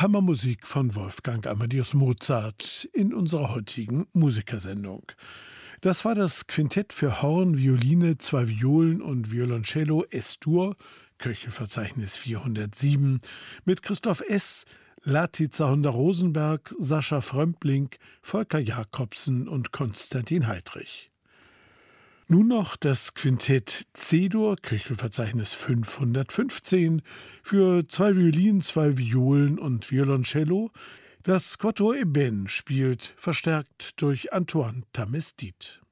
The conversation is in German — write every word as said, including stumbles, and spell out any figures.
Kammermusik von Wolfgang Amadeus Mozart in unserer heutigen Musikersendung. Das war das Quintett für Horn, Violine, zwei Violen und Violoncello S-Dur, Köchelverzeichnis vierhundertsieben, mit Christoph S., Latica Honda-Rosenberg, Sascha Frömpling, Volker Jacobsen und Konstantin Heidrich. Nun noch das Quintett C-Dur, Köchelverzeichnis fünfhundertfünfzehn, für zwei Violinen, zwei Violen und Violoncello. Das Quatuor Eben spielt, verstärkt durch Antoine Tamestit.